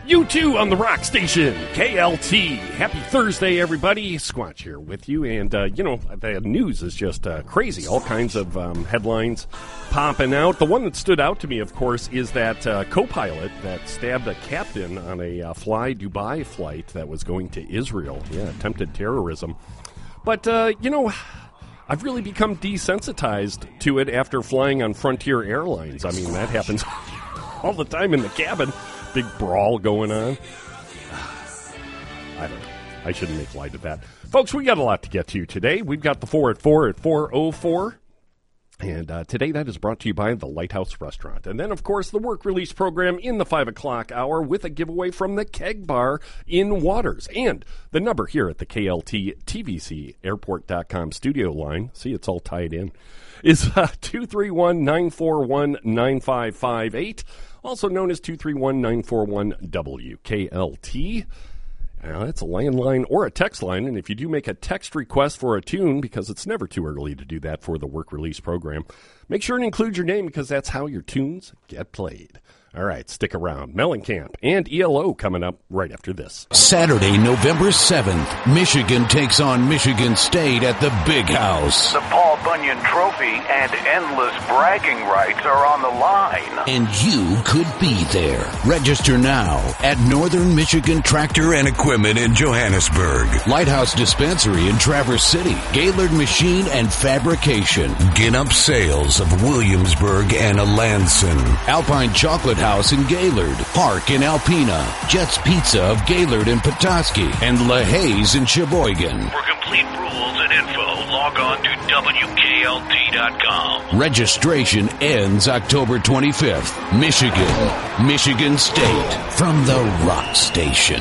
You too on the rock station, KLT. Happy Thursday, everybody. Squatch here with you. And, the news is just crazy. All kinds of headlines popping out. The one that stood out to me, of course, is that co-pilot that stabbed a captain on a Fly Dubai flight that was going to Israel. Yeah, attempted terrorism. But, I've really become desensitized to it after flying on Frontier Airlines. I mean, that happens all the time in the cabin. Big brawl going on. I don't know. I shouldn't make light of that. Folks, we got a lot to get to today. We've got the 4 at 4 at 4:04. And today that is brought to you by the Lighthouse Restaurant. And then, of course, the work release program in the 5 o'clock hour with a giveaway from the Keg Bar in Waters. And the number here at the KLT TVC Airport.com studio line, see, it's all tied in, is 231-941-9558. Also known as 231-941-WKLT. It's a landline or a text line, and if you do make a text request for a tune, because it's never too early to do that for the work release program, make sure and include your name, because that's how your tunes get played. All right, stick around. Mellencamp and ELO coming up right after this. Saturday, November 7th, Michigan takes on Michigan State at the Big House. The Paul Bunyan Trophy and endless bragging rights are on the line. And you could be there. Register now at Northern Michigan Tractor and Equipment in Johannesburg, Lighthouse Dispensary in Traverse City, Gaylord Machine and Fabrication, Ginnup Sales of Williamsburg and Alanson, Alpine Chocolate House in Gaylord, Park in Alpena, Jets Pizza of Gaylord and Petoskey, and LaHaye's in Sheboygan. For complete rules and info, log on to WKLT.com. Registration ends October 25th. Michigan State, from the Rock Station,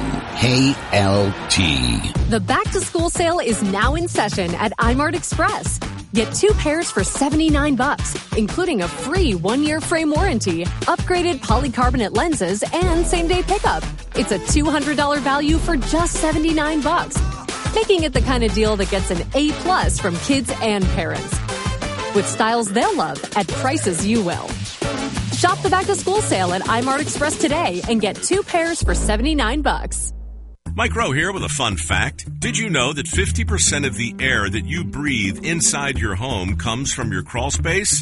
KLT. The back-to-school sale is now in session at iMart Express. Get 2 pairs for $79, including a free 1-year frame warranty, upgraded polycarbonate lenses, and same-day pickup. It's a $200 value for just $79, making it the kind of deal that gets an A+ from kids and parents. With styles they'll love at prices you will. Shop the back-to-school sale at iMart Express today and get 2 pairs for $79. Mike Rowe here with a fun fact. Did you know that 50% of the air that you breathe inside your home comes from your crawl space?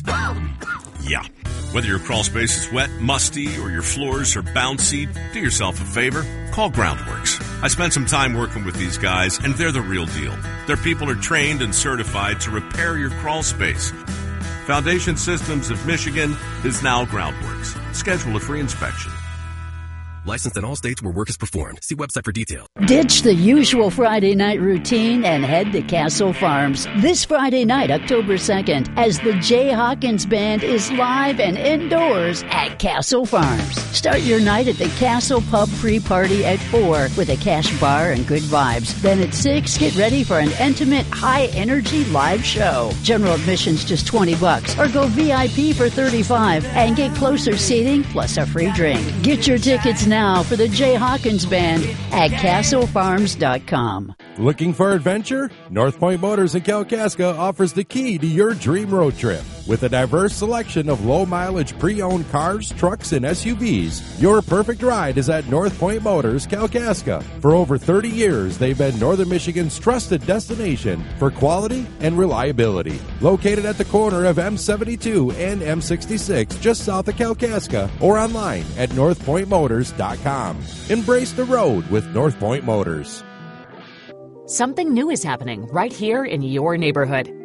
Yeah. Whether your crawl space is wet, musty, or your floors are bouncy, do yourself a favor. Call Groundworks. I spent some time working with these guys, and they're the real deal. Their people are trained and certified to repair your crawl space. Foundation Systems of Michigan is now Groundworks. Schedule a free inspection. Licensed in all states where work is performed. See website for details. Ditch the usual Friday night routine and head to Castle Farms this Friday night, October 2nd, as the Jay Hawkins Band is live and indoors at Castle Farms. Start your night at the Castle Pub pre-party at 4 with a cash bar and good vibes. Then at 6, get ready for an intimate, high-energy live show. General admission's just $20, or go VIP for $35 and get closer seating plus a free drink. Get your tickets now for the Jay Hawkins Band at CastleFarms.com. Looking for adventure? North Point Motors in Kalkaska offers the key to your dream road trip. With a diverse selection of low-mileage pre-owned cars, trucks, and SUVs, your perfect ride is at North Point Motors, Kalkaska. For over 30 years, they've been Northern Michigan's trusted destination for quality and reliability. Located at the corner of M72 and M66, just south of Kalkaska, or online at northpointmotors.com. Embrace the road with North Point Motors. Something new is happening right here in your neighborhood.